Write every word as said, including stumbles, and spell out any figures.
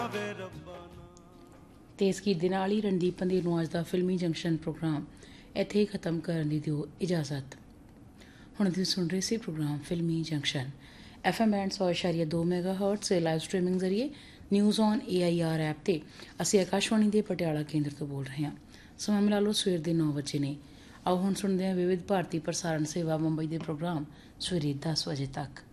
ਤੇ ਇਸ ਗੀਤ ਦੇ ਨਾਲ ਹੀ ਰਣਦੀਪ ਪੰਧੀਰ ਨੂੰ ਅੱਜ ਦਾ ਫਿਲਮੀ ਜੰਕਸ਼ਨ ਪ੍ਰੋਗਰਾਮ ਇੱਥੇ ਹੀ ਖ਼ਤਮ ਕਰਨ ਦੀ ਦਿਓ ਇਜਾਜ਼ਤ। ਹੁਣ ਤੁਸੀਂ ਸੁਣ ਰਹੇ ਸੀ ਪ੍ਰੋਗਰਾਮ ਫਿਲਮੀ ਜੰਕਸ਼ਨ ਐਫ ਐਮ ਬੈਂਡ ਸੌ ਇਸ਼ਾਰੀਆ ਦੋ ਮੈਗਾ ਹਰਟਜ਼ ਤੇ ਲਾਈਵ ਸਟ੍ਰੀਮਿੰਗ ਜ਼ਰੀਏ news on A I R app 'ਤੇ ਅਸੀਂ ਆਕਾਸ਼ਵਾਣੀ ਦੇ ਪਟਿਆਲਾ ਕੇਂਦਰ ਤੋਂ ਬੋਲ ਰਹੇ ਹਾਂ। ਸਮਾਂ ਮਿਲਾ ਲਓ ਸਵੇਰ ਦੇ ਨੌ ਵਜੇ ਨੇ। ਆਓ ਹੁਣ ਸੁਣਦੇ ਹਾਂ ਵਿਵਿਧ ਭਾਰਤੀ ਪ੍ਰਸਾਰਣ ਸੇਵਾ ਮੁੰਬਈ ਦੇ ਪ੍ਰੋਗਰਾਮ ਸਵੇਰੇ ਦਸ ਵਜੇ ਤੱਕ।